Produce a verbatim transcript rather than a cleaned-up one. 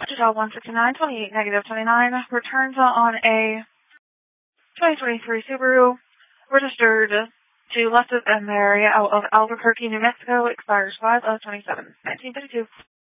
Hotel one sixty-nine, twenty-eight, negative twenty-nine, returns on a twenty twenty-three Subaru, registered to Leftus and Mary out of Albuquerque, New Mexico, expires five of twenty-seven, nineteen fifty-two.